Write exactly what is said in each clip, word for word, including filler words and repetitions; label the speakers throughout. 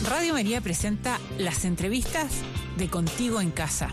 Speaker 1: Radio María presenta las entrevistas de Contigo en Casa.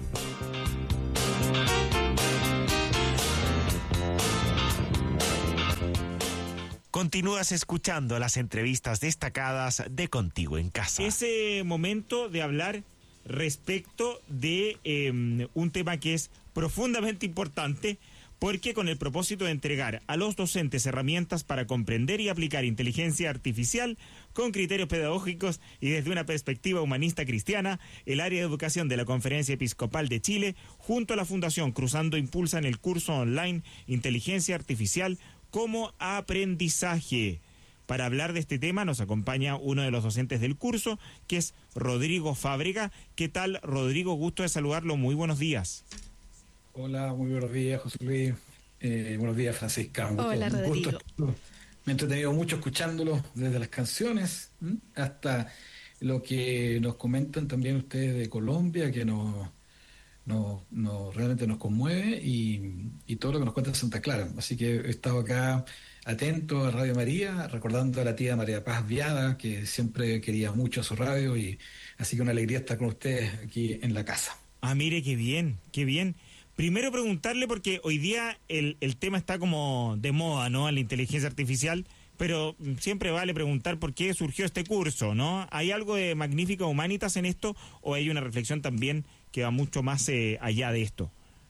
Speaker 2: Continúas escuchando las entrevistas destacadas de Contigo en Casa.
Speaker 3: Ese momento de hablar respecto de eh, un tema que es profundamente importante, porque con el propósito de entregar a los docentes herramientas para comprender y aplicar inteligencia artificial con criterios pedagógicos y desde una perspectiva humanista cristiana, el área de educación de la Conferencia Episcopal de Chile, junto a la Fundación Cruzando, impulsan el curso online Inteligencia Artificial como aprendizaje. Para hablar de este tema nos acompaña uno de los docentes del curso, que es Rodrigo Fábrega. ¿Qué tal, Rodrigo? Gusto de saludarlo. Muy buenos días.
Speaker 4: Hola, muy buenos días, José Luis. Eh, buenos días, Francisca. Un gusto,
Speaker 5: Hola, Rodrigo.
Speaker 4: Un gusto. Me he entretenido mucho escuchándolo, desde las canciones ¿m? hasta lo que nos comentan también ustedes de Colombia, que nos, nos, nos realmente nos conmueve, y, y todo lo que nos cuenta Santa Clara. Así que he estado acá atento a Radio María, recordando a la tía María Paz Viada, que siempre quería mucho a su radio, y así que una alegría estar con ustedes aquí en la casa.
Speaker 3: Ah, mire, qué bien, qué bien. Primero preguntarle, porque hoy día el, el tema está como de moda, ¿no? La inteligencia artificial, pero siempre vale preguntar por qué surgió este curso, ¿no? ¿Hay algo de Magnífica Humanitas en esto, o hay una reflexión también que va mucho más eh, allá de esto?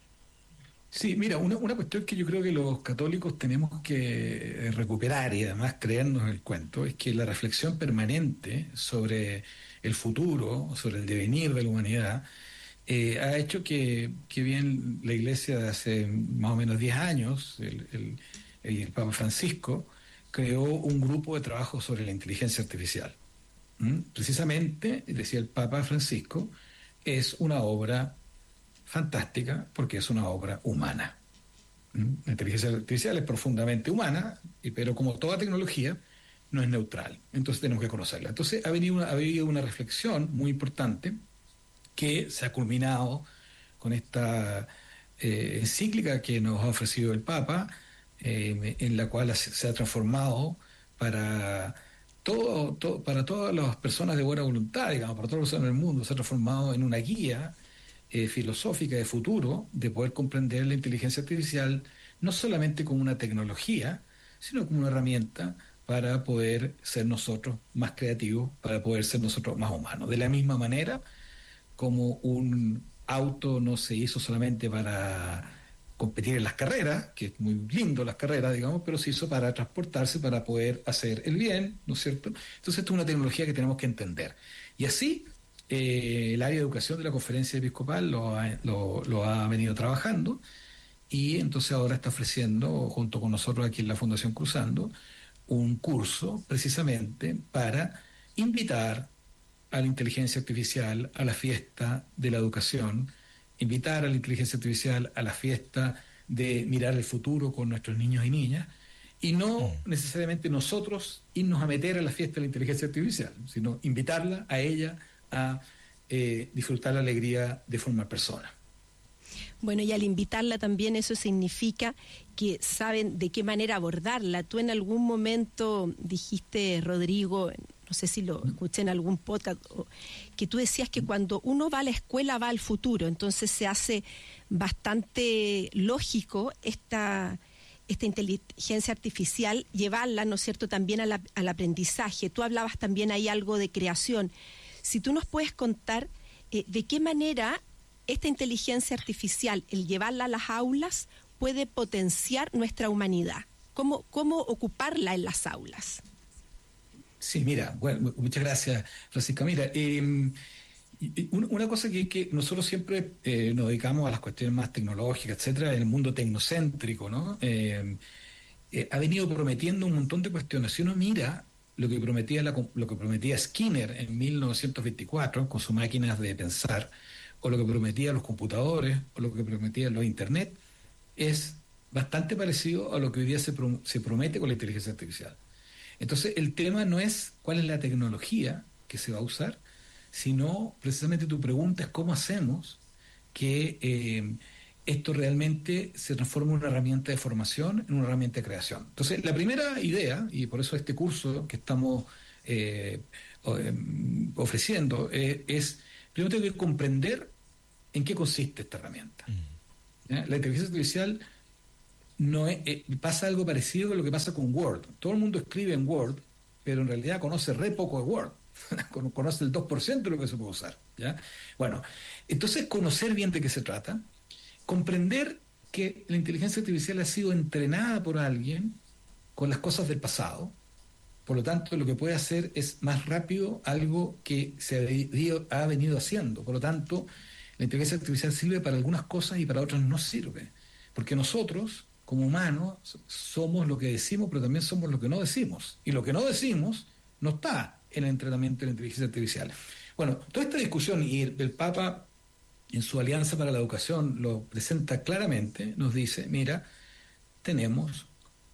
Speaker 4: Sí, mira, una, una cuestión que yo creo que los católicos tenemos que recuperar y además creernos el cuento, es que la reflexión permanente sobre el futuro, sobre el devenir de la humanidad, Eh, ha hecho que, que bien la Iglesia de hace más o menos diez años, el, el, el Papa Francisco, creó un grupo de trabajo sobre la inteligencia artificial. ¿Mm? Precisamente, decía el Papa Francisco, es una obra fantástica porque es una obra humana. ¿Mm? La inteligencia artificial es profundamente humana, pero como toda tecnología, no es neutral. Entonces tenemos que conocerla. Entonces ha habido una, ha habido una reflexión muy importante que se ha culminado con esta eh, encíclica que nos ha ofrecido el Papa, eh, en la cual se ha transformado para, todo, todo, para todas las personas de buena voluntad, digamos, para todos los en el mundo, se ha transformado en una guía eh, filosófica de futuro, de poder comprender la inteligencia artificial, no solamente como una tecnología, sino como una herramienta para poder ser nosotros más creativos, para poder ser nosotros más humanos. De la misma manera como un auto no se hizo solamente para competir en las carreras, que es muy lindo las carreras, digamos, pero se hizo para transportarse, para poder hacer el bien, ¿no es cierto? Entonces esto es una tecnología que tenemos que entender. Y así, eh, el área de educación de la Conferencia Episcopal lo ha, lo, lo ha venido trabajando, y entonces ahora está ofreciendo, junto con nosotros aquí en la Fundación Cruzando, un curso precisamente para invitar a la inteligencia artificial a la fiesta de la educación, invitar a la inteligencia artificial a la fiesta de mirar el futuro con nuestros niños y niñas, y no necesariamente nosotros irnos a meter a la fiesta de la inteligencia artificial, sino invitarla a ella a eh, disfrutar la alegría de formar personas.
Speaker 5: Bueno, y al invitarla también eso significa que saben de qué manera abordarla. Tú en algún momento dijiste, Rodrigo, no sé si lo escuché en algún podcast, que tú decías que cuando uno va a la escuela va al futuro, entonces se hace bastante lógico esta, esta inteligencia artificial, llevarla, ¿no es cierto?, también a la, al aprendizaje. Tú hablabas también ahí algo de creación. Si tú nos puedes contar eh, de qué manera esta inteligencia artificial, el llevarla a las aulas, puede potenciar nuestra humanidad. ¿Cómo, cómo ocuparla en las aulas?
Speaker 4: Sí, mira, bueno, muchas gracias, Francisca. Mira, eh, una cosa que, que nosotros siempre eh, nos dedicamos a las cuestiones más tecnológicas, etcétera, en el mundo tecnocéntrico, ¿no? Eh, eh, ha venido prometiendo un montón de cuestiones. Si uno mira lo que prometía, la, lo que prometía Skinner en mil novecientos veinticuatro con sus máquinas de pensar, o lo que prometían los computadores, o lo que prometían los internet, es bastante parecido a lo que hoy día se, pro, se promete con la inteligencia artificial. Entonces, el tema no es cuál es la tecnología que se va a usar, sino precisamente tu pregunta es cómo hacemos que eh, esto realmente se transforme en una herramienta de formación, en una herramienta de creación. Entonces, la primera idea, y por eso este curso que estamos eh, ofreciendo, eh, es, primero tengo que comprender en qué consiste esta herramienta. ¿Ya? La inteligencia artificial no es, eh, pasa algo parecido a lo que pasa con Word. Todo el mundo escribe en Word, pero en realidad conoce re poco de Word. Conoce el dos por ciento de lo que se puede usar. ¿Ya? Bueno, entonces conocer bien de qué se trata, comprender que la inteligencia artificial ha sido entrenada por alguien con las cosas del pasado. Por lo tanto, lo que puede hacer es más rápido algo que se ha venido haciendo. Por lo tanto, la inteligencia artificial sirve para algunas cosas y para otras no sirve. Porque nosotros, como humanos, somos lo que decimos, pero también somos lo que no decimos. Y lo que no decimos no está en el entrenamiento de la inteligencia artificial. Bueno, toda esta discusión, y el, el Papa en su Alianza para la Educación lo presenta claramente, nos dice, mira, tenemos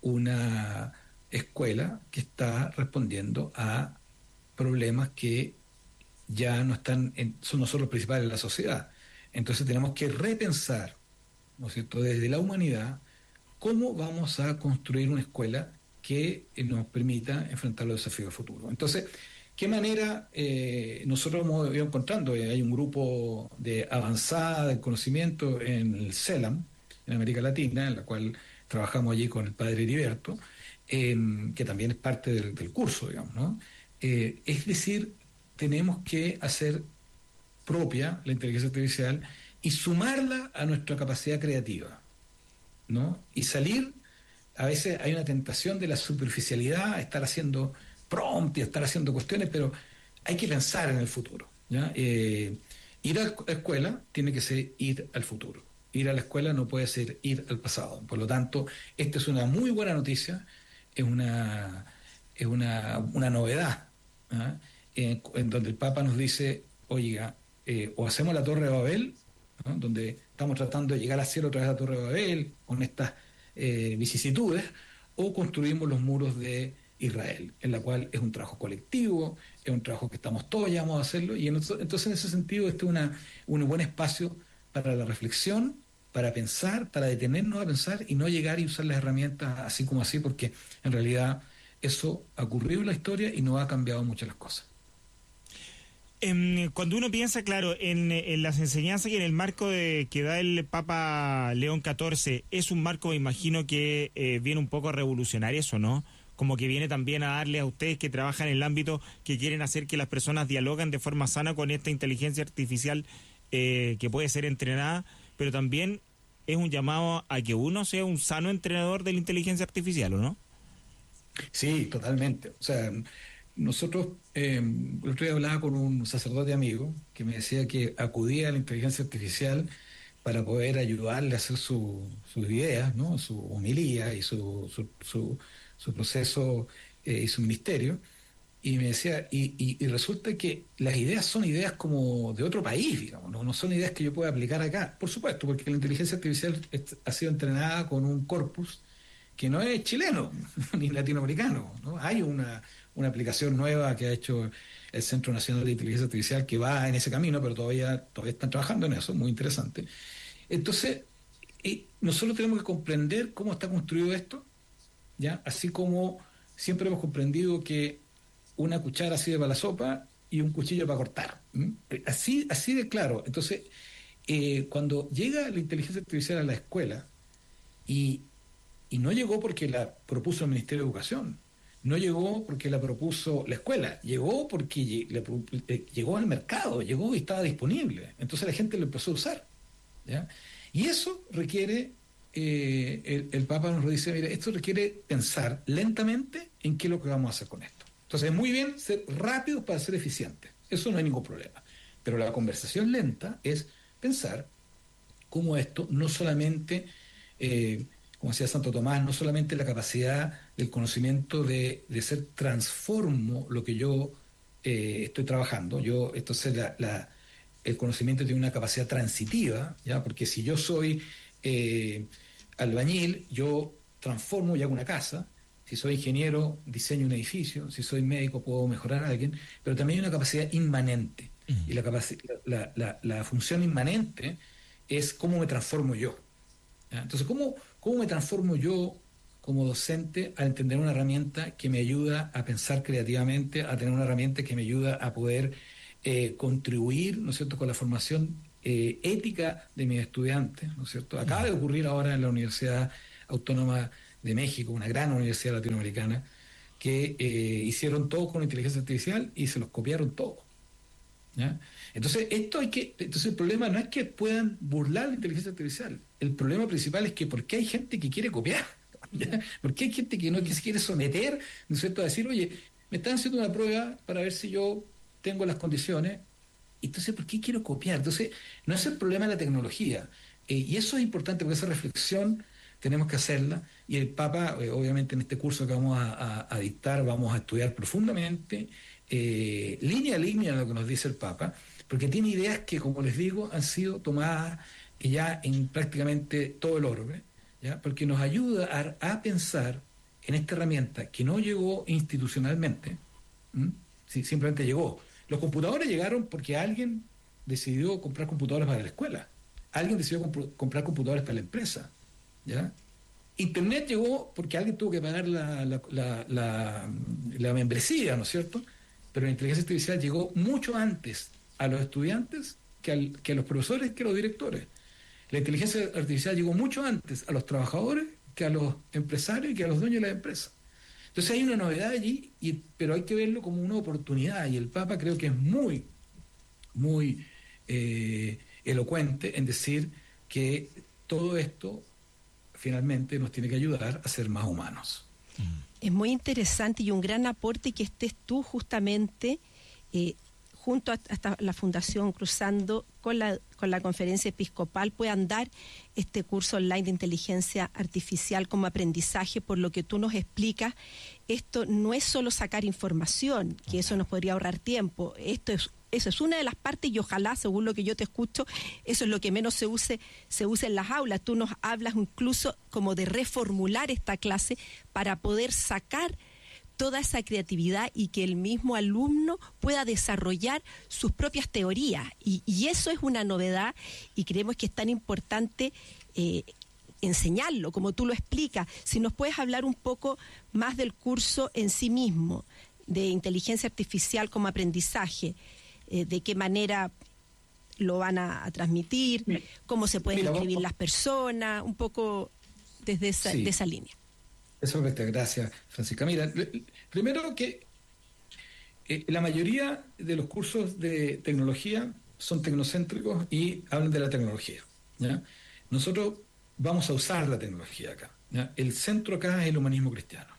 Speaker 4: una escuela que está respondiendo a problemas que ya no están en, son no son los principales de la sociedad. Entonces tenemos que repensar, ¿no es cierto?, desde la humanidad, cómo vamos a construir una escuela que nos permita enfrentar los desafíos del futuro. Entonces, ¿qué manera eh, nosotros hemos ido encontrando? Eh, hay un grupo de avanzada del conocimiento en el CELAM, en América Latina, en la cual trabajamos allí con el padre Heriberto, eh, que también es parte del, del curso, digamos, ¿no? Eh, es decir, tenemos que hacer propia la inteligencia artificial y sumarla a nuestra capacidad creativa, ¿no? Y salir, a veces hay una tentación de la superficialidad, estar haciendo prompt y estar haciendo cuestiones, pero hay que pensar en el futuro, ¿ya? Eh, ir a la escuela tiene que ser ir al futuro. Ir a la escuela no puede ser ir al pasado. Por lo tanto, esta es una muy buena noticia, es una, es una, una novedad, ¿ah? en, en donde el Papa nos dice, oiga, eh, o hacemos la Torre de Babel, ¿no?, donde estamos tratando de llegar al cielo a través de la Torre de Babel, con estas eh, vicisitudes, o construimos los muros de Israel, en la cual es un trabajo colectivo, es un trabajo que estamos todos llamados a hacerlo, y en, entonces en ese sentido este es una, un buen espacio para la reflexión, para pensar, para detenernos a pensar y no llegar y usar las herramientas así como así, porque en realidad eso ha ocurrido en la historia y no ha cambiado mucho las cosas.
Speaker 3: Cuando uno piensa, claro, en, en las enseñanzas y en el marco de, que da el Papa León catorce, es un marco, me imagino, que eh, viene un poco a revolucionar eso, ¿no? Como que viene también a darle a ustedes que trabajan en el ámbito, que quieren hacer que las personas dialoguen de forma sana con esta inteligencia artificial eh, que puede ser entrenada, pero también es un llamado a que uno sea un sano entrenador de la inteligencia artificial, ¿o no?
Speaker 4: Sí, totalmente. O sea, nosotros, eh, el otro día hablaba con un sacerdote amigo que me decía que acudía a la inteligencia artificial para poder ayudarle a hacer su, sus ideas, ¿no?, su homilía y su, su, su, su proceso eh, y su ministerio. Y me decía, y, y, y resulta que las ideas son ideas como de otro país, digamos, ¿no? No son ideas que yo pueda aplicar acá. Por supuesto, porque la inteligencia artificial ha sido entrenada con un corpus que no es chileno ni latinoamericano, ¿no? Hay una, una aplicación nueva que ha hecho el Centro Nacional de Inteligencia Artificial que va en ese camino, pero todavía, todavía están trabajando en eso, muy interesante. Entonces, eh, nosotros tenemos que comprender cómo está construido esto, ¿ya? Así como siempre hemos comprendido que una cuchara sirve para la sopa y un cuchillo para cortar. ¿Mm? Así, así de claro. Entonces, eh, cuando llega la inteligencia artificial a la escuela, y, y no llegó porque la propuso el Ministerio de Educación, no llegó porque la propuso la escuela, llegó porque llegó al mercado, llegó y estaba disponible. Entonces la gente lo empezó a usar, ¿ya? Y eso requiere, eh, el, el Papa nos lo dice, mira, esto requiere pensar lentamente en qué es lo que vamos a hacer con esto. Entonces es muy bien ser rápidos para ser eficientes, eso no hay ningún problema. Pero la conversación lenta es pensar cómo esto no solamente, eh, como decía Santo Tomás, no solamente la capacidad del conocimiento de, de ser transformo lo que yo eh, estoy trabajando, yo, entonces la, la, el conocimiento tiene una capacidad transitiva, ¿ya? Porque si yo soy eh, albañil, yo transformo y hago una casa. Si soy ingeniero, diseño un edificio. Si soy médico, puedo mejorar a alguien. Pero también hay una capacidad inmanente. Uh-huh. Y la, capaci- la, la, la función inmanente es cómo me transformo yo. ¿Ya? Entonces, ¿cómo, cómo me transformo yo como docente a entender una herramienta que me ayuda a pensar creativamente, a tener una herramienta que me ayuda a poder eh, contribuir, ¿no es cierto?, con la formación eh, ética de mis estudiantes, ¿no es cierto? Acaba de ocurrir ahora en la Universidad Autónoma de México, una gran universidad latinoamericana, que eh, hicieron todo con inteligencia artificial y se los copiaron todo. ¿Ya? Entonces, esto hay que, entonces el problema no es que puedan burlar la inteligencia artificial, el problema principal es que ¿por qué hay gente que quiere copiar? ¿Ya? ¿Por qué hay gente que no que se quiere someter, ¿no es cierto?, a decir, oye, me están haciendo una prueba para ver si yo tengo las condiciones, entonces ¿por qué quiero copiar? Entonces, no es el problema de la tecnología, eh, y eso es importante porque esa reflexión tenemos que hacerla, y el Papa, eh, obviamente en este curso que vamos a, a, a dictar, vamos a estudiar profundamente, eh, línea a línea lo que nos dice el Papa, porque tiene ideas que, como les digo, han sido tomadas ya en prácticamente todo el orbe, ¿ya? Porque nos ayuda a, a pensar en esta herramienta que no llegó institucionalmente, sí, simplemente llegó. Los computadores llegaron porque alguien decidió comprar computadores para la escuela, alguien decidió comp- comprar computadores para la empresa, ¿ya? Internet llegó porque alguien tuvo que pagar la, la, la, la, la membresía, ¿no es cierto? Pero la inteligencia artificial llegó mucho antes a los estudiantes que, al, que a los profesores, que a los directores. La inteligencia artificial llegó mucho antes a los trabajadores que a los empresarios y que a los dueños de las empresas. Entonces hay una novedad allí, y, pero hay que verlo como una oportunidad, y el Papa creo que es muy, muy eh, elocuente en decir que todo esto finalmente nos tiene que ayudar a ser más humanos.
Speaker 5: Es muy interesante y un gran aporte que estés tú justamente eh, junto a, hasta la Fundación Cruzando con la, con la Conferencia Episcopal puedan dar este curso online de inteligencia artificial como aprendizaje. Por lo que tú nos explicas, esto no es solo sacar información, que eso nos podría ahorrar tiempo, esto es Eso es una de las partes, y ojalá, según lo que yo te escucho, eso es lo que menos se use, se use en las aulas. Tú nos hablas incluso como de reformular esta clase para poder sacar toda esa creatividad y que el mismo alumno pueda desarrollar sus propias teorías. Y, y eso es una novedad, y creemos que es tan importante eh, enseñarlo, como tú lo explicas. Si nos puedes hablar un poco más del curso en sí mismo, de inteligencia artificial como aprendizaje, eh, de qué manera lo van a, a transmitir, Mira, cómo se pueden Mira, inscribir vamos, las personas, un poco desde esa, sí, de esa línea.
Speaker 4: Eso es perfecto, gracias, Francisca. Mira, primero que eh, la mayoría de los cursos de tecnología son tecnocéntricos y hablan de la tecnología, ¿ya? Nosotros vamos a usar la tecnología acá, ¿ya? El centro acá es el humanismo cristiano.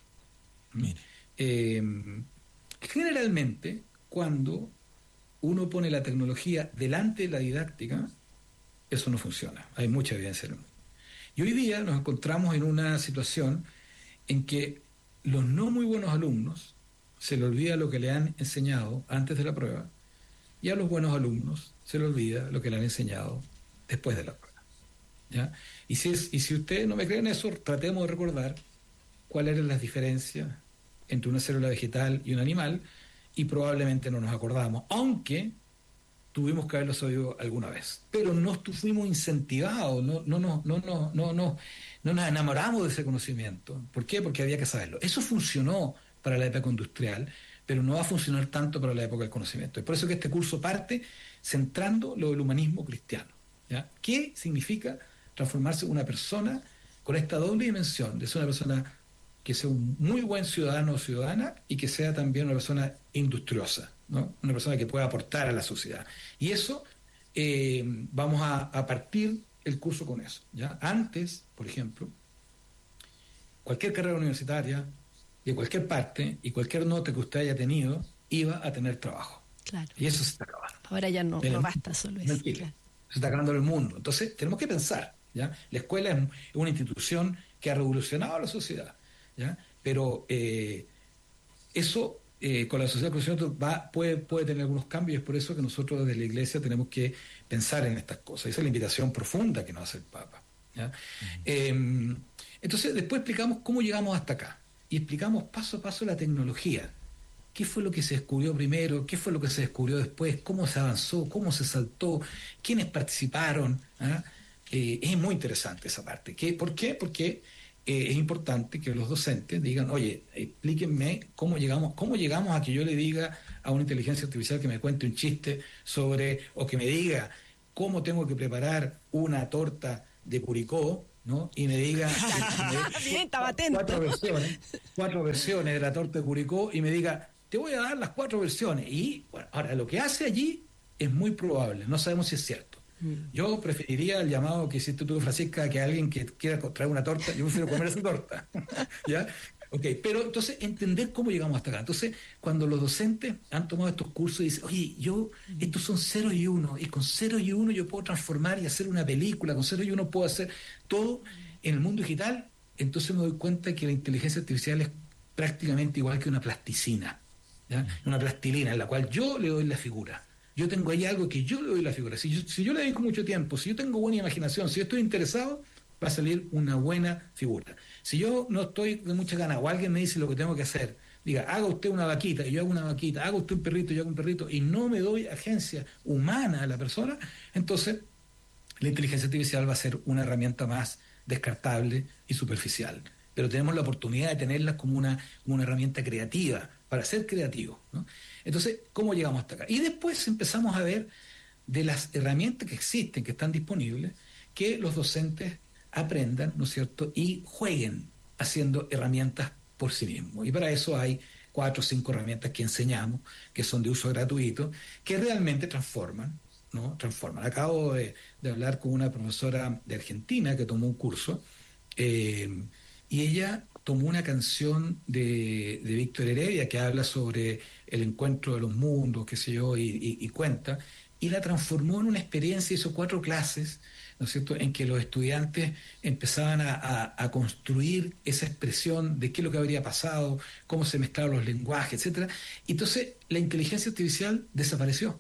Speaker 4: Eh, generalmente, cuando uno pone la tecnología delante de la didáctica, eso no funciona. Hay mucha evidencia en el mundo. Y hoy día nos encontramos en una situación en que los no muy buenos alumnos se les olvida lo que le han enseñado antes de la prueba, y a los buenos alumnos se les olvida lo que le han enseñado después de la prueba, ¿ya? Y si, es, y si ustedes no me creen eso, tratemos de recordar cuáles eran las diferencias entre una célula vegetal y un animal, y probablemente no nos acordamos, aunque tuvimos que haberlo sabido alguna vez. Pero no fuimos incentivados, no, no, no, no, no, no, no, no nos enamoramos de ese conocimiento. ¿Por qué? Porque había que saberlo. Eso funcionó para la época industrial, pero no va a funcionar tanto para la época del conocimiento. Es por eso que este curso parte centrando lo del humanismo cristiano, ¿ya? ¿Qué significa transformarse en una persona con esta doble dimensión de ser una persona que sea un muy buen ciudadano o ciudadana y que sea también una persona industriosa, ¿no? Una persona que pueda aportar a la sociedad? Y eso, eh, vamos a, a partir el curso con eso, ¿ya? Antes, por ejemplo, cualquier carrera universitaria, de cualquier parte, y cualquier nota que usted haya tenido, iba a tener trabajo.
Speaker 5: Claro.
Speaker 4: Y eso se está acabando.
Speaker 5: Ahora ya no, no basta solo eso.
Speaker 4: Claro. Se está acabando el mundo. Entonces, tenemos que pensar, ¿ya? La escuela es una institución que ha revolucionado a la sociedad, ¿ya? Pero eh, eso eh, con la sociedad del conocimiento va, puede, puede tener algunos cambios, y es por eso que nosotros desde la Iglesia tenemos que pensar en estas cosas. Esa es la invitación profunda que nos hace el Papa, ¿ya? Uh-huh. Eh, entonces, después explicamos cómo llegamos hasta acá, y explicamos paso a paso la tecnología. ¿Qué fue lo que se descubrió primero? ¿Qué fue lo que se descubrió después? ¿Cómo se avanzó? ¿Cómo se saltó? ¿Quiénes participaron? ¿Ah? Eh, es muy interesante esa parte. ¿Qué? ¿Por qué? Porque eh, es importante que los docentes digan, oye, explíquenme cómo llegamos, cómo llegamos a que yo le diga a una inteligencia artificial que me cuente un chiste sobre, o que me diga cómo tengo que preparar una torta de Curicó, ¿no? Y me diga
Speaker 5: Bien, estaba atento.
Speaker 4: cuatro versiones, cuatro versiones de la torta de Curicó y me diga, te voy a dar las cuatro versiones. Y bueno, ahora lo que hace allí es muy probable, no sabemos si es cierto. Yo preferiría el llamado que hiciste tú, Francisca, que alguien que quiera traer una torta, yo prefiero comer esa torta. ¿Ya? Ok, pero entonces entender cómo llegamos hasta acá. Entonces, cuando los docentes han tomado estos cursos y dicen, oye, yo, estos son cero y uno, y con cero y uno yo puedo transformar y hacer una película, con cero y uno puedo hacer todo en el mundo digital, entonces me doy cuenta que la inteligencia artificial es prácticamente igual que una plasticina, ¿ya? Una plastilina en la cual yo le doy la figura. Yo tengo ahí algo que yo le doy la figura. Si yo, si yo le dedico mucho tiempo, si yo tengo buena imaginación, si yo estoy interesado, va a salir una buena figura. Si yo no estoy de muchas ganas o alguien me dice lo que tengo que hacer, diga, haga usted una vaquita y yo hago una vaquita, haga usted un perrito y yo hago un perrito, y no me doy agencia humana a la persona, entonces la inteligencia artificial va a ser una herramienta más descartable y superficial. Pero tenemos la oportunidad de tenerla como una, como una herramienta creativa, para ser creativos, ¿no? Entonces, ¿cómo llegamos hasta acá? Y después empezamos a ver de las herramientas que existen, que están disponibles, que los docentes aprendan, ¿no es cierto?, y jueguen haciendo herramientas por sí mismos. Y para eso hay cuatro o cinco herramientas que enseñamos, que son de uso gratuito, que realmente transforman, ¿no? Transforman. Acabo de, de hablar con una profesora de Argentina que tomó un curso, eh, y ella tomó una canción de, de Víctor Heredia que habla sobre el encuentro de los mundos, qué sé yo, y, y, y cuenta, y la transformó en una experiencia, hizo cuatro clases, ¿no es cierto?, en que los estudiantes empezaban a, a, a construir esa expresión de qué es lo que habría pasado, cómo se mezclaban los lenguajes, etcétera. Y entonces la inteligencia artificial desapareció.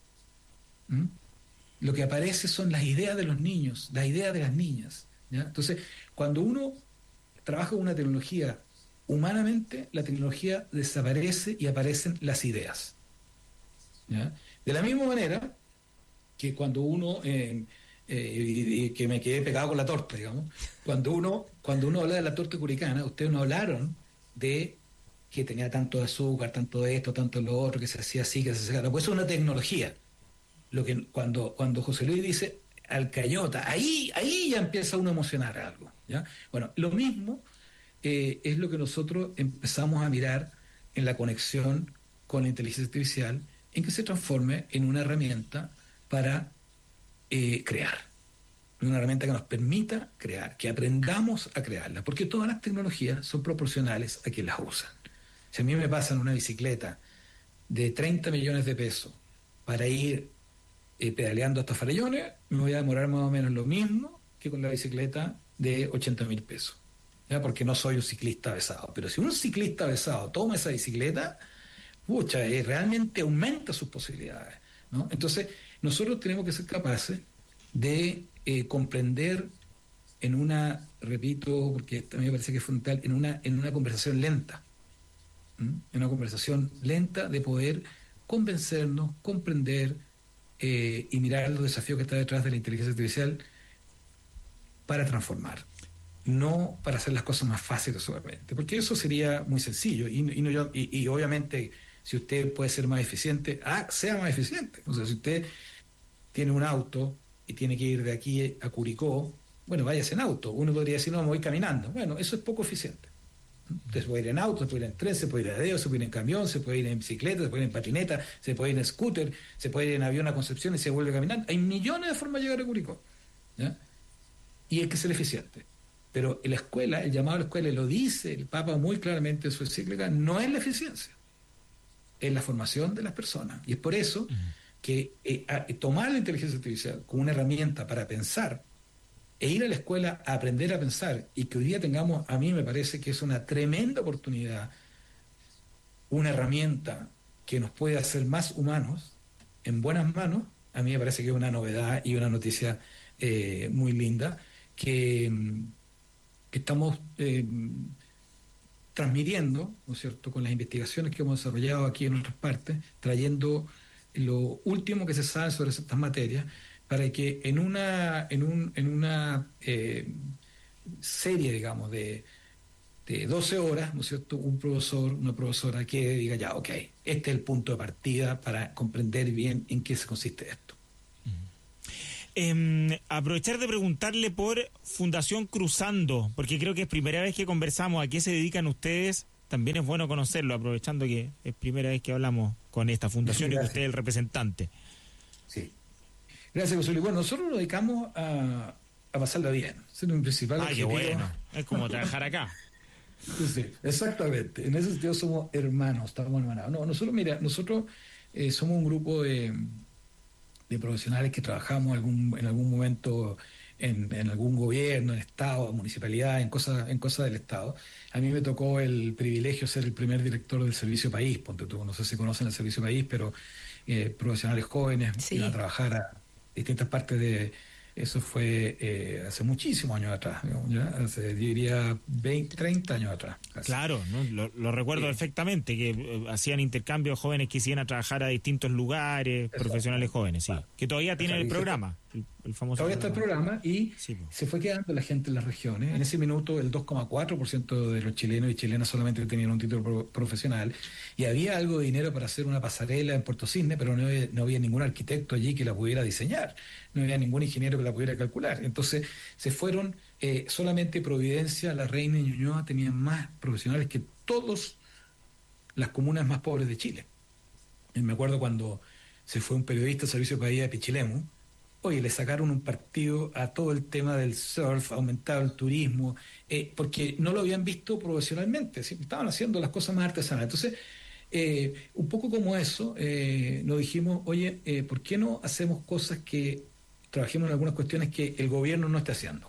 Speaker 4: ¿Mm? Lo que aparece son las ideas de los niños, las ideas de las niñas, ¿ya? Entonces, cuando uno trabaja con una tecnología humanamente, la tecnología desaparece y aparecen las ideas, ¿ya? De la misma manera que cuando uno, eh, eh, y, y que me quedé pegado con la torta, digamos, cuando uno, cuando uno habla de la torta curicana, ustedes no hablaron de que tenía tanto de azúcar, tanto de esto, tanto de lo otro, que se hacía así, que se hacía, pues eso es una tecnología. Lo que cuando, cuando José Luis dice alcayota, ahí, ahí ya empieza uno a emocionar algo, ¿ya? Bueno, lo mismo eh, es lo que nosotros empezamos a mirar en la conexión con la inteligencia artificial, en que se transforme en una herramienta para eh, crear, una herramienta que nos permita crear, que aprendamos a crearla, porque todas las tecnologías son proporcionales a quien las usa. Si a mí me pasan una bicicleta de treinta millones de pesos para ir eh, pedaleando hasta Farellones, me voy a demorar más o menos lo mismo que con la bicicleta de ochenta mil pesos, ¿ya? Porque no soy un ciclista avesado. Pero si un ciclista avesado toma esa bicicleta, pucha, eh, realmente aumenta sus posibilidades, ¿no? Entonces, nosotros tenemos que ser capaces de eh, comprender en una, repito, porque a mí me parece que es fundamental, en una, en una conversación lenta, ¿m? en una conversación lenta de poder convencernos, comprender eh, y mirar los desafíos que está detrás de la inteligencia artificial para transformar, no para hacer las cosas más fáciles solamente, porque eso sería muy sencillo y, y, no yo, y, y obviamente si usted puede ser más eficiente, ah, sea más eficiente. O sea, si usted tiene un auto y tiene que ir de aquí a Curicó, bueno, váyase en auto. Uno podría decir, no, me voy caminando. Bueno, eso es poco eficiente. Usted se puede ir en auto, se puede ir en tren, se puede ir a dedo, se puede ir en camión, se puede ir en bicicleta, se puede ir en patineta, se puede ir en scooter, se puede ir en avión a Concepción y se vuelve caminando. Hay millones de formas de llegar a Curicó, ¿ya? Y hay que ser eficiente. Pero en la escuela, el llamado a la escuela, y lo dice el Papa muy claramente en su encíclica, no es la eficiencia, es la formación de las personas. Y es por eso uh-huh. que eh, a, tomar la inteligencia artificial como una herramienta para pensar e ir a la escuela a aprender a pensar, y que hoy día tengamos, a mí me parece que es una tremenda oportunidad, una herramienta que nos puede hacer más humanos en buenas manos. A mí me parece que es una novedad y una noticia eh, muy linda que, que estamos eh, transmitiendo, ¿no es cierto?, con las investigaciones que hemos desarrollado aquí en otras partes, trayendo lo último que se sabe sobre estas materias, para que en una, en un, en una eh, serie, digamos, de, de doce horas, ¿no es cierto?, un profesor, una profesora que diga, ya, ok, este es el punto de partida para comprender bien en qué se consiste esto.
Speaker 3: Eh, aprovechar de preguntarle por Fundación Cruzando, porque creo que es primera vez que conversamos. ¿A qué se dedican ustedes? También es bueno conocerlo, aprovechando que es primera vez que hablamos con esta fundación y que usted es el representante.
Speaker 4: Sí. Gracias, José Luis. Bueno, nosotros nos dedicamos a, a pasarla bien. Ese es mi principal
Speaker 3: Ah,
Speaker 4: objetivo.
Speaker 3: qué bueno. Es como trabajar acá.
Speaker 4: Sí, exactamente. En ese sentido somos hermanos, estamos hermanados. No, nosotros, mira, nosotros eh, somos un grupo de, de profesionales que trabajamos algún, en algún momento en, en algún gobierno, en Estado, municipalidad, en cosas, en cosas del Estado. A mí me tocó el privilegio de ser el primer director del Servicio País, ponte tú, no sé si conocen el Servicio País, pero eh, profesionales jóvenes
Speaker 5: Sí.
Speaker 4: iban a trabajar a distintas partes de... Eso fue eh, hace muchísimos años atrás, digamos, ¿ya? Hace, yo diría, veinte, treinta años atrás. Casi.
Speaker 3: Claro, ¿no? lo, lo recuerdo
Speaker 4: Sí.
Speaker 3: perfectamente, que eh, hacían intercambios jóvenes que iban a trabajar a distintos lugares,
Speaker 4: Exacto.
Speaker 3: profesionales jóvenes, sí. Que todavía tienen el
Speaker 4: Exacto.
Speaker 3: programa, el, el famoso
Speaker 4: Todavía está el programa y
Speaker 3: Sí, po.
Speaker 4: se fue quedando la gente en las regiones. En ese minuto el dos coma cuatro por ciento de los chilenos y chilenas solamente tenían un título pro- profesional y había algo de dinero para hacer una pasarela en Puerto Cisne, pero no había, no había ningún arquitecto allí que la pudiera diseñar, no había ningún ingeniero que la pudiera calcular. Entonces se fueron, eh, solamente Providencia, La Reina y Ñuñoa tenían más profesionales que todas las comunas más pobres de Chile. Y me acuerdo cuando se fue un periodista de Servicio País a Pichilemu. Oye, le sacaron un partido a todo el tema del surf, aumentado el turismo, eh, porque no lo habían visto profesionalmente, ¿sí? Estaban haciendo las cosas más artesanales. Entonces, eh, un poco como eso, eh, nos dijimos, oye, eh, ¿por qué no hacemos cosas que trabajemos en algunas cuestiones que el gobierno no está haciendo?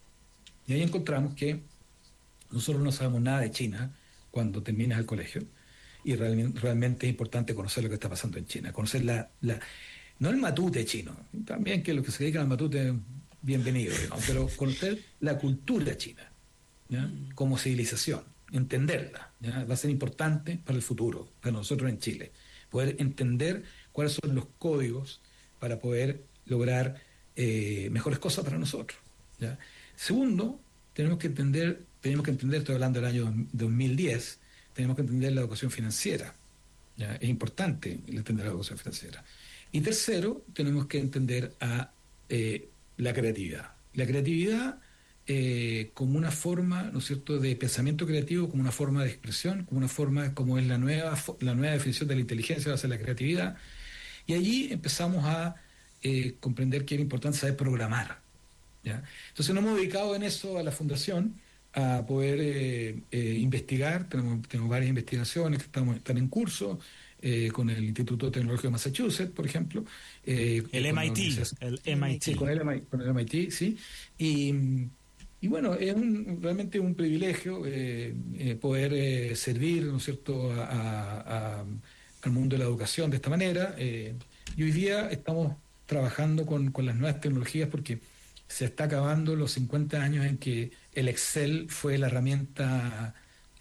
Speaker 4: Y ahí encontramos que nosotros no sabemos nada de China cuando terminas el colegio, y real, realmente es importante conocer lo que está pasando en China, conocer la... la no el matute chino, también que los que se dedican al matute, bienvenido, digamos, pero conocer la cultura china, ¿ya? Como civilización, entenderla, ¿ya? Va a ser importante para el futuro, para nosotros en Chile, poder entender cuáles son los códigos para poder lograr eh, mejores cosas para nosotros, ¿ya? Segundo, tenemos que entender, tenemos que entender, estoy hablando del año dos mil diez, tenemos que entender la educación financiera, ¿ya? Es importante entender la educación financiera. Y tercero, tenemos que entender a eh, la creatividad. La creatividad eh, como una forma, ¿no es cierto?, de pensamiento creativo, como una forma de expresión, como una forma, como es la nueva, la nueva definición de la inteligencia, va a ser la creatividad. Y allí empezamos a eh, comprender que era importante saber programar, ¿ya? Entonces nos hemos dedicado en eso a la Fundación, a poder eh, eh, investigar. Tenemos, tenemos varias investigaciones que estamos, están en curso, Eh, con el Instituto Tecnológico de Massachusetts, por ejemplo. Eh,
Speaker 3: El M I T, el M I T.
Speaker 4: Sí, con el, M I T, con el M I T, sí. Y, y bueno, es un, realmente un privilegio eh, eh, poder eh, servir, ¿no es cierto?, a, a, a, al mundo de la educación de esta manera. Eh, y hoy día estamos trabajando con, con las nuevas tecnologías porque se está acabando los cincuenta años en que el Excel fue la herramienta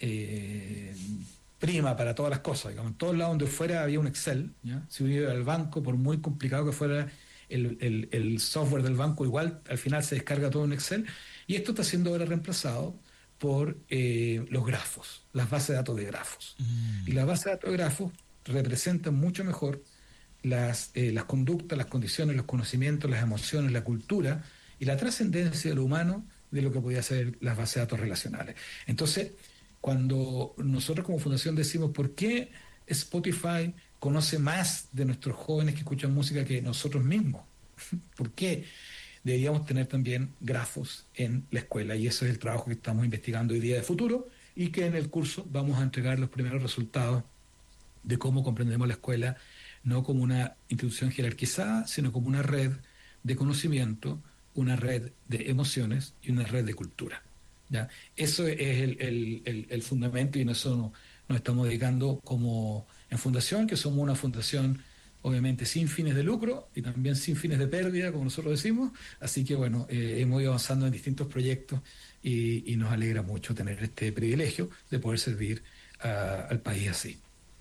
Speaker 4: eh, prima para todas las cosas. Digamos, en todos lados donde fuera había un Excel, ¿ya? Si uno iba al banco, por muy complicado que fuera el, el, el software del banco, igual al final se descarga todo en Excel, y esto está siendo ahora reemplazado por eh, los grafos, las bases de datos de grafos. Mm. Y las bases de datos de grafos representan mucho mejor las, eh, las conductas, las condiciones, los conocimientos, las emociones, la cultura y la trascendencia de lo humano de lo que podía ser las bases de datos relacionales. Entonces, cuando nosotros como fundación decimos ¿por qué Spotify conoce más de nuestros jóvenes que escuchan música que nosotros mismos? ¿Por qué deberíamos tener también grafos en la escuela? Y eso es el trabajo que estamos investigando hoy día de futuro y que en el curso vamos a entregar los primeros resultados de cómo comprendemos la escuela, no como una institución jerarquizada, sino como una red de conocimiento, una red de emociones y una red de cultura. ¿Ya? Eso es el, el, el, el fundamento y en eso nos, nos estamos dedicando como en fundación, que somos una fundación obviamente sin fines de lucro y también sin fines de pérdida, como nosotros decimos, así que bueno, eh, hemos ido avanzando en distintos proyectos y, y nos alegra mucho tener este privilegio de poder servir a, al país así.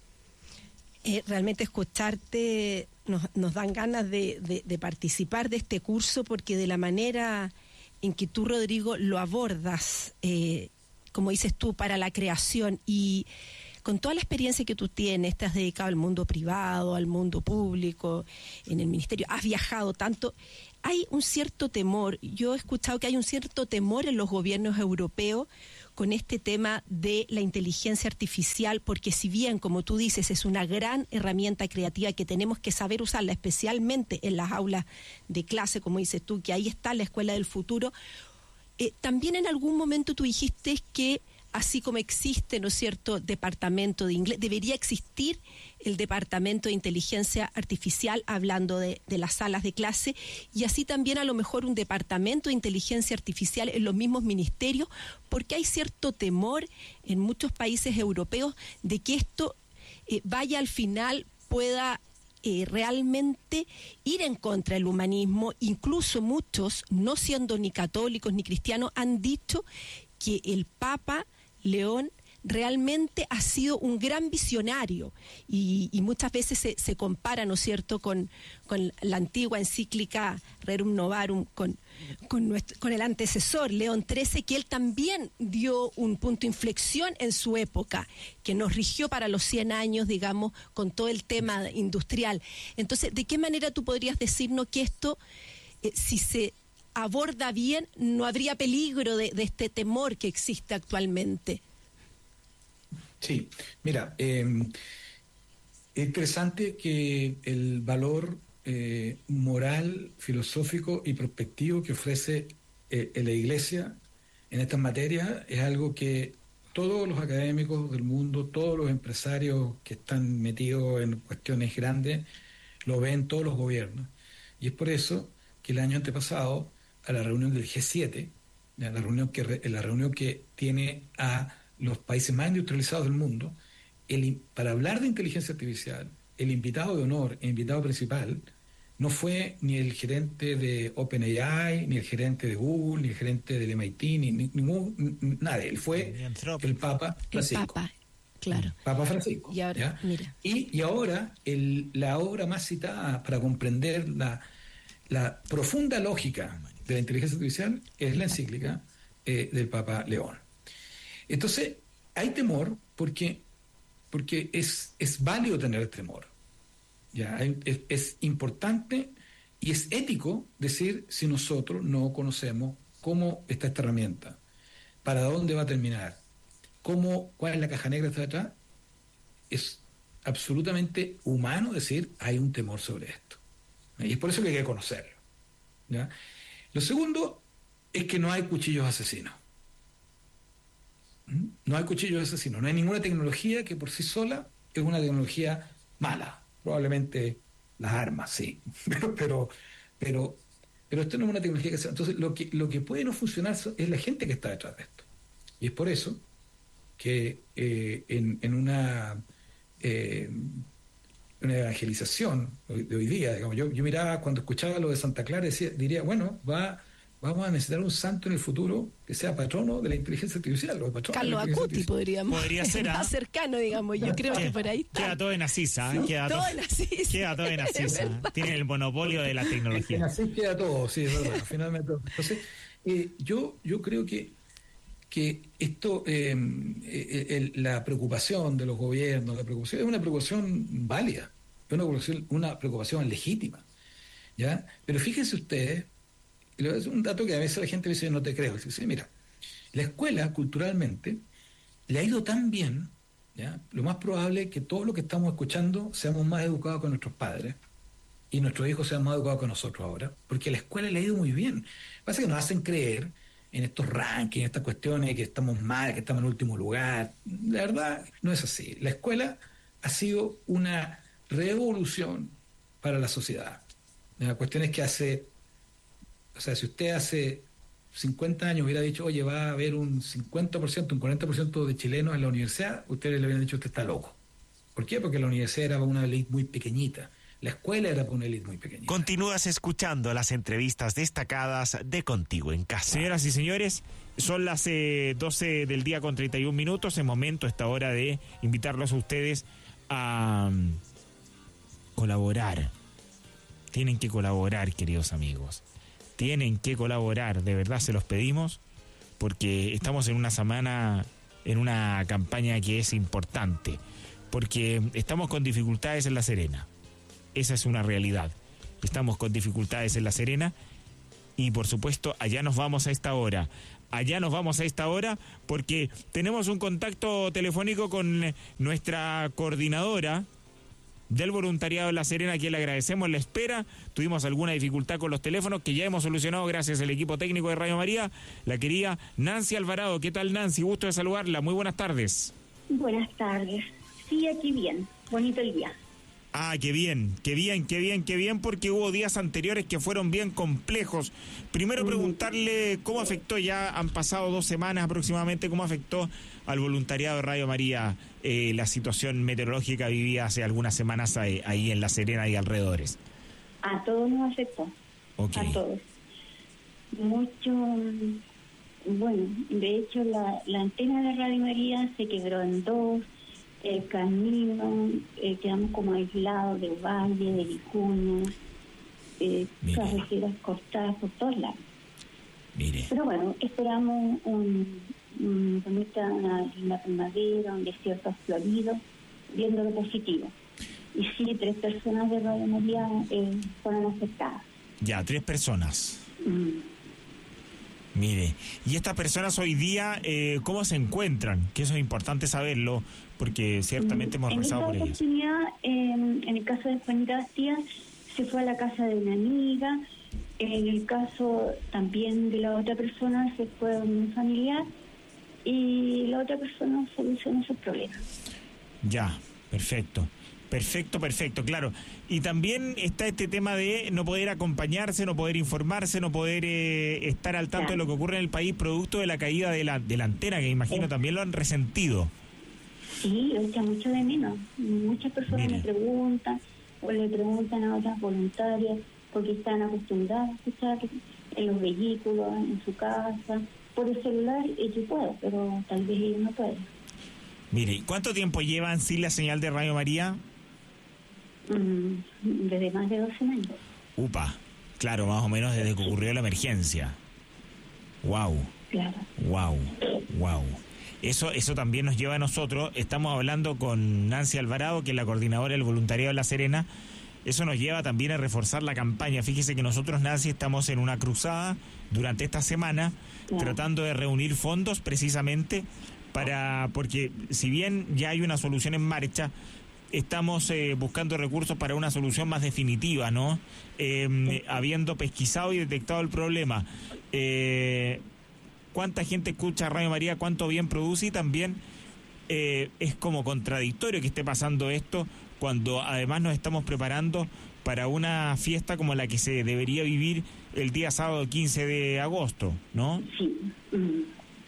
Speaker 5: Eh, realmente escucharte nos, nos dan ganas de, de, de participar de este curso porque de la manera en que tú, Rodrigo, lo abordas, eh, como dices tú, para la creación, y con toda la experiencia que tú tienes, te has dedicado al mundo privado, al mundo público, en el ministerio, has viajado tanto, hay un cierto temor, yo he escuchado que hay un cierto temor en los gobiernos europeos con este tema de la inteligencia artificial, porque si bien, como tú dices, es una gran herramienta creativa que tenemos que saber usarla, especialmente en las aulas de clase, como dices tú, que ahí está la escuela del futuro, eh, también en algún momento tú dijiste que así como existe, ¿no es cierto?, departamento de inglés, debería existir el departamento de inteligencia artificial, hablando de, de las salas de clase, y así también a lo mejor un departamento de inteligencia artificial en los mismos ministerios, porque hay cierto temor en muchos países europeos de que esto eh, vaya al final, pueda eh, realmente ir en contra del humanismo. Incluso muchos, no siendo ni católicos ni cristianos, han dicho que el Papa León realmente ha sido un gran visionario y, y muchas veces se, se compara, ¿no es cierto?, con, con la antigua encíclica Rerum Novarum, con, con, nuestro, con el antecesor León trece, que él también dio un punto de inflexión en su época, que nos rigió para los cien años, digamos, con todo el tema industrial. Entonces, ¿de qué manera tú podrías decirnos que esto, eh, si se aborda bien, no habría peligro de, de este temor que existe actualmente?
Speaker 4: Sí, mira, eh, es interesante que el valor eh, moral, filosófico y prospectivo que ofrece eh, la Iglesia en estas materias es algo que todos los académicos del mundo, todos los empresarios que están metidos en cuestiones grandes, lo ven todos los gobiernos. Y es por eso que el año antepasado, a la reunión del G siete, la reunión que, la reunión que tiene a los países más industrializados del mundo, el, para hablar de inteligencia artificial, el invitado de honor, el invitado principal, no fue ni el gerente de OpenAI, ni el gerente de Google, ni el gerente del M I T, ni, ni ningún, nadie. Él fue el Papa Francisco.
Speaker 5: El Papa, claro.
Speaker 4: Papa Francisco.
Speaker 5: Y ahora, mira.
Speaker 4: Y, y ahora el, la obra más citada para comprender la, la profunda lógica de la inteligencia artificial es la encíclica eh, del Papa León. Entonces, hay temor porque, porque es, es válido tener temor. ¿Ya? Es, es importante y es ético decir si nosotros no conocemos cómo está esta herramienta, para dónde va a terminar, cómo, cuál es la caja negra que está detrás. Es absolutamente humano decir hay un temor sobre esto. Y es por eso que hay que conocerlo. ¿Ya? Lo segundo es que no hay cuchillos asesinos. No hay cuchillos asesinos. No hay ninguna tecnología que por sí sola es una tecnología mala. Probablemente las armas, sí. Pero, pero, pero, pero esto no es una tecnología que sea. Entonces, lo que, lo que puede no funcionar es la gente que está detrás de esto. Y es por eso que eh, en, en una, eh, una evangelización de hoy día, digamos, yo, yo miraba cuando escuchaba lo de Santa Clara, decía, diría, bueno, va, vamos a necesitar un santo en el futuro que sea patrono de la inteligencia artificial. O
Speaker 5: Carlos Acuti podríamos.
Speaker 3: Podría ser, ¿ah?
Speaker 5: Más cercano, digamos, yo creo que por ahí está.
Speaker 3: Queda todo en Asisa, ¿eh?
Speaker 5: Sí,
Speaker 3: queda
Speaker 5: todo
Speaker 3: todo
Speaker 5: en Asís.
Speaker 3: Queda todo en Asisa. Tiene el monopolio de la tecnología.
Speaker 4: En Asís queda todo, sí, es verdad, finalmente. Entonces, eh, yo, yo creo que que esto, eh, el, la preocupación de los gobiernos, la preocupación es una preocupación válida, es una preocupación, una preocupación legítima, ¿ya? Pero fíjense ustedes, es un dato que a veces la gente dice, no te creo, dice, mira, la escuela culturalmente le ha ido tan bien, ¿ya? Lo más probable es que todo lo que estamos escuchando seamos más educados con nuestros padres y nuestros hijos sean más educados con nosotros ahora, porque a la escuela le ha ido muy bien. Pasa que nos hacen creer en estos rankings, en estas cuestiones que estamos mal, que estamos en último lugar. La verdad no es así. La escuela ha sido una revolución para la sociedad. La cuestión es que hace, o sea, si usted hace cincuenta años hubiera dicho, oye, va a haber un cincuenta por ciento, un cuarenta por ciento de chilenos en la universidad, ustedes le hubieran dicho, usted está loco. ¿Por qué? Porque la universidad era una élite muy pequeñita. La escuela era para una élite muy pequeñita.
Speaker 2: Continúas escuchando las entrevistas destacadas de Contigo en Casa.
Speaker 3: Señoras y señores, son las eh, doce del día con treinta y un minutos. Es momento, a esta hora, de invitarlos a ustedes a um, colaborar. Tienen que colaborar, queridos amigos. tienen que colaborar, de verdad se los pedimos, porque estamos en una semana, en una campaña que es importante, porque estamos con dificultades en La Serena. Esa es una realidad. Estamos con dificultades en La Serena y por supuesto allá nos vamos a esta hora. Allá nos vamos a esta hora porque tenemos un contacto telefónico con nuestra coordinadora del voluntariado de La Serena, a quien le agradecemos la espera. Tuvimos alguna dificultad con los teléfonos que ya hemos solucionado gracias al equipo técnico de Radio María, la querida Nancy Alvarado. ¿Qué tal, Nancy? Gusto de saludarla. Muy buenas tardes.
Speaker 6: Buenas tardes. Sí, aquí bien. Bonito el día.
Speaker 3: Ah, qué bien, qué bien, qué bien, qué bien, porque hubo días anteriores que fueron bien complejos. Primero preguntarle cómo afectó, ya han pasado dos semanas aproximadamente, cómo afectó al voluntariado de Radio María eh, la situación meteorológica vivida hace algunas semanas ahí, ahí en La Serena y alrededores.
Speaker 6: A todos nos afectó,
Speaker 3: okay.
Speaker 6: A todos. Mucho, bueno, de hecho la, la antena de Radio María se quebró en dos. El camino, eh, quedamos como aislados del valle, de Vicuña, eh, carreteras cortadas por todos lados.
Speaker 3: Mire.
Speaker 6: Pero bueno, esperamos un, un bonita, una linda primavera, un desierto florido, viendo lo positivo. Y sí, tres personas de Radio María eh, fueron afectadas.
Speaker 3: Ya, tres personas.
Speaker 6: Mm.
Speaker 3: Mire, y estas personas hoy día, eh, ¿cómo se encuentran? Que eso es importante saberlo, porque ciertamente hemos rezado por ellos.
Speaker 6: En esta oportunidad, eh, en el caso de Juanita Bastía, se fue a la casa de una amiga. En el caso también de la otra persona, se fue a un familiar. Y la otra persona solucionó sus problemas.
Speaker 3: Ya, perfecto. Perfecto, perfecto, claro. Y también está este tema de no poder acompañarse, no poder informarse, no poder eh, estar al tanto claro. de lo que ocurre en el país, producto de la caída de la, de la antena, que imagino eh. también lo han resentido.
Speaker 6: Sí, lo echa mucho de menos. Muchas personas Mire. me preguntan, o le preguntan a otras voluntarias, porque están acostumbradas a escuchar en los vehículos, en su casa, por el celular, y yo puedo, pero tal vez ellos no pueden.
Speaker 3: Mire, ¿cuánto tiempo llevan sin la señal de Radio María?
Speaker 6: Desde más de dos semanas.
Speaker 3: Upa, claro, más o menos desde que ocurrió la emergencia. Wow.
Speaker 6: Claro.
Speaker 3: Wow, wow. Eso, eso también nos lleva a nosotros. Estamos hablando con Nancy Alvarado, que es la coordinadora del voluntariado de La Serena. Eso nos lleva también a reforzar la campaña. Fíjese que nosotros, Nancy, estamos en una cruzada durante esta semana, claro. tratando de reunir fondos precisamente para, porque si bien ya hay una solución en marcha, estamos eh, buscando recursos para una solución más definitiva, ¿no? Eh, habiendo pesquisado y detectado el problema. Eh, ¿Cuánta gente escucha Radio María? ¿Cuánto bien produce? Y también eh, es como contradictorio que esté pasando esto cuando además nos estamos preparando para una fiesta como la que se debería vivir el día sábado quince de agosto, ¿no?
Speaker 6: Sí. Mm.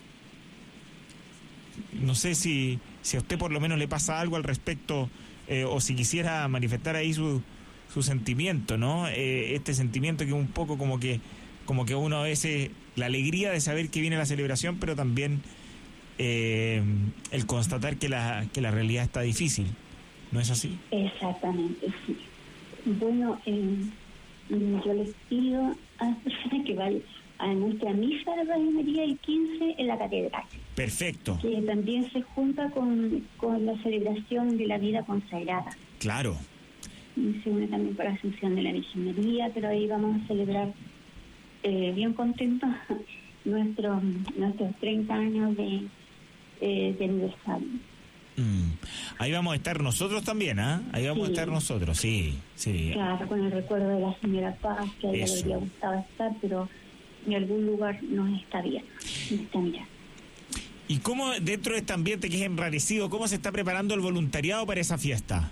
Speaker 3: No sé si, si a usted por lo menos le pasa algo al respecto, eh, o si quisiera manifestar ahí su, su sentimiento, ¿no? Eh, este sentimiento que un poco como que como que uno a veces, la alegría de saber que viene la celebración, pero también eh, el constatar que la, que la realidad está difícil, ¿no es así?
Speaker 6: Exactamente, sí. Bueno, eh, yo les pido a las personas que vayan a nuestra misa de Radio María el quince en la catedral.
Speaker 3: Perfecto.
Speaker 6: Que también se junta con, con la celebración de la vida consagrada.
Speaker 3: Claro.
Speaker 6: Y se une también por la Asunción de la Virgen María, pero ahí vamos a celebrar eh, bien contentos nuestros nuestros treinta años de, eh, de aniversario.
Speaker 3: Mm. Ahí vamos a estar nosotros también, ¿ah? ¿eh? Ahí vamos sí. a estar nosotros, sí, sí.
Speaker 6: Claro, con el recuerdo de la señora Paz, que a ella le habría gustado estar, pero en algún lugar nos está bien, nos está mirando.
Speaker 3: ¿Y cómo, dentro de este ambiente que es enrarecido, cómo se está preparando el voluntariado para esa fiesta?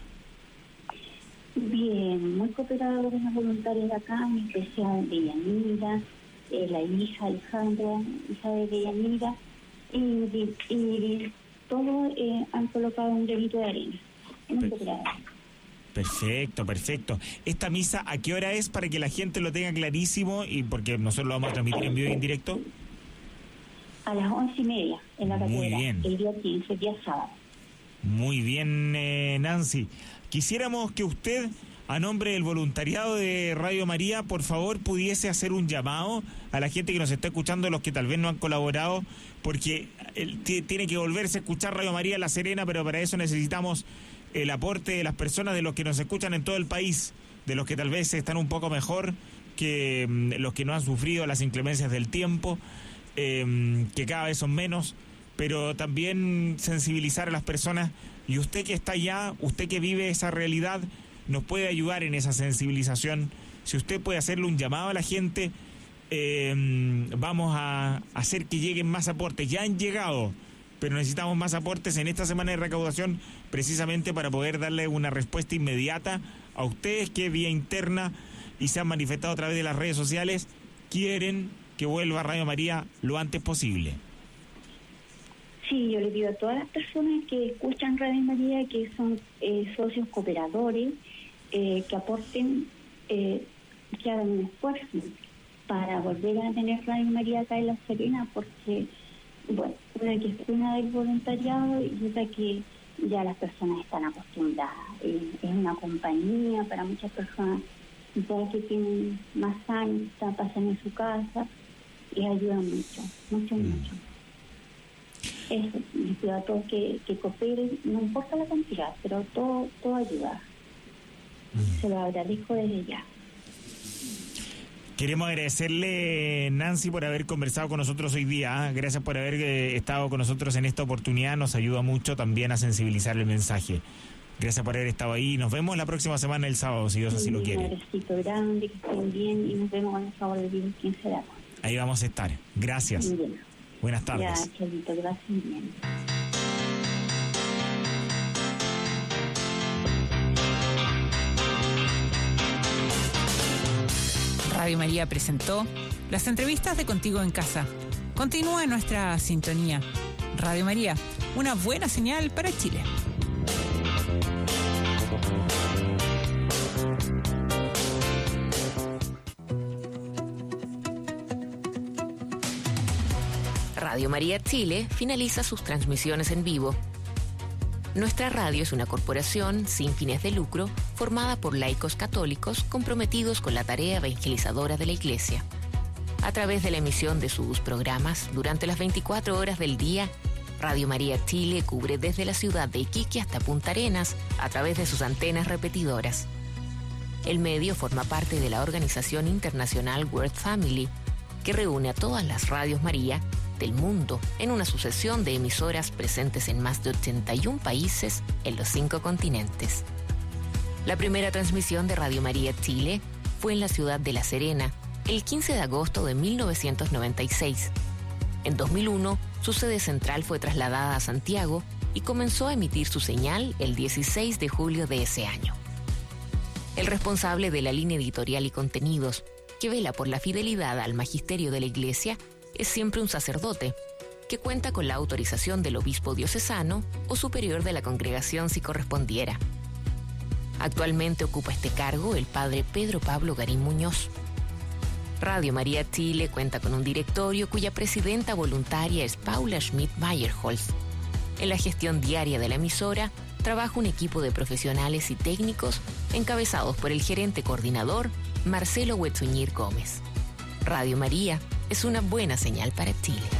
Speaker 6: Bien, muy cooperado con los voluntarios de acá, en especial de Yanira, eh, la hija Alejandra, hija de Yanira, y, y, y todos eh, han colocado un granito de arena. Muy cooperado.
Speaker 3: Perfecto, perfecto. ¿Esta misa a qué hora es para que la gente lo tenga clarísimo y porque nosotros lo vamos a transmitir en vivo y en directo?
Speaker 6: A las once y media en la catedral. Muy bien. El día quince, el día sábado.
Speaker 3: Muy bien, eh, Nancy. Quisiéramos que usted, a nombre del voluntariado de Radio María, por favor, pudiese hacer un llamado a la gente que nos está escuchando, los que tal vez no han colaborado, porque el, t- tiene que volverse a escuchar Radio María La Serena, pero para eso necesitamos el aporte de las personas, de los que nos escuchan en todo el país, de los que tal vez están un poco mejor que mmm, los que no han sufrido las inclemencias del tiempo, eh, que cada vez son menos, pero también sensibilizar a las personas. Y usted que está allá, usted que vive esa realidad, nos puede ayudar en esa sensibilización. Si usted puede hacerle un llamado a la gente, eh, vamos a hacer que lleguen más aportes. Ya han llegado, pero necesitamos más aportes en esta semana de recaudación, precisamente para poder darle una respuesta inmediata a ustedes que vía interna y se han manifestado a través de las redes sociales, quieren que vuelva Radio María lo antes posible.
Speaker 6: Sí, yo le pido a todas las personas que escuchan Radio María, que son eh, socios cooperadores, eh, que aporten, eh, que hagan un esfuerzo para volver a tener Radio María acá en La Serena, porque, bueno, una que es una del voluntariado y otra que ya las personas están acostumbradas. Eh, es una compañía para muchas personas, ya que tienen más años, pasan en su casa y ayudan mucho, mucho, mm. mucho. Eso, les pido a todos que, que cooperen, no importa la cantidad, pero todo, todo ayuda. Mm. Se lo agradezco desde ya.
Speaker 3: Queremos agradecerle, Nancy, por haber conversado con nosotros hoy día. Gracias por haber eh, estado con nosotros en esta oportunidad. Nos ayuda mucho también a sensibilizar el mensaje. Gracias por haber estado ahí. Nos vemos la próxima semana, el sábado, si Dios así lo quiere.
Speaker 6: Un besito grande, que estén bien y nos vemos con el favor de Dios, quien será.
Speaker 3: Ahí vamos a estar. Gracias.
Speaker 6: Bien.
Speaker 3: Buenas tardes.
Speaker 6: Ya, Chelito, gracias bien.
Speaker 1: Radio María presentó las entrevistas de Contigo en Casa. Continúa en nuestra sintonía. Radio María, una buena señal para Chile.
Speaker 7: Radio María Chile finaliza sus transmisiones en vivo. Nuestra radio es una corporación sin fines de lucro formada por laicos católicos comprometidos con la tarea evangelizadora de la Iglesia. A través de la emisión de sus programas durante las veinticuatro horas del día, Radio María Chile cubre desde la ciudad de Iquique hasta Punta Arenas a través de sus antenas repetidoras. El medio forma parte de la organización internacional World Family, que reúne a todas las radios María del mundo en una sucesión de emisoras presentes en más de ochenta y un países en los cinco continentes. La primera transmisión de Radio María Chile fue en la ciudad de La Serena el quince de agosto de mil novecientos noventa y seis. En dos mil uno, su sede central fue trasladada a Santiago y comenzó a emitir su señal el dieciséis de julio de ese año. El responsable de la línea editorial y contenidos, que vela por la fidelidad al magisterio de la Iglesia, es siempre un sacerdote, que cuenta con la autorización del obispo diocesano o superior de la congregación si correspondiera. Actualmente ocupa este cargo el padre Pedro Pablo Garín Muñoz. Radio María Chile cuenta con un directorio cuya presidenta voluntaria es Paula Schmidt-Meyerholz. En la gestión diaria de la emisora trabaja un equipo de profesionales y técnicos encabezados por el gerente coordinador Marcelo Huetzuñir Gómez. Radio María es una buena señal para Chile.